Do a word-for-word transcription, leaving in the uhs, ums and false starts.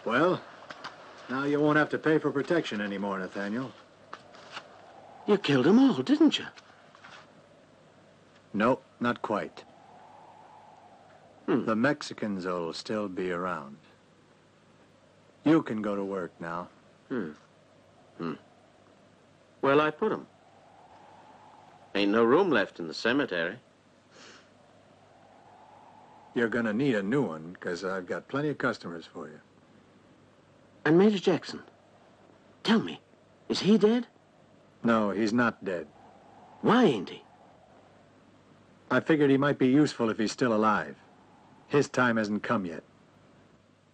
Well, now you won't have to pay for protection anymore, Nathaniel. You killed them all, didn't you? No, not quite. Hmm. The Mexicans will still be around. You can go to work now. Hmm. Hmm. Where'll I put them? Ain't no room left in the cemetery. You're gonna need a new one, because I've got plenty of customers for you. And Major Jackson, tell me, is he dead? No, he's not dead. Why ain't he? I figured he might be useful if he's still alive. His time hasn't come yet.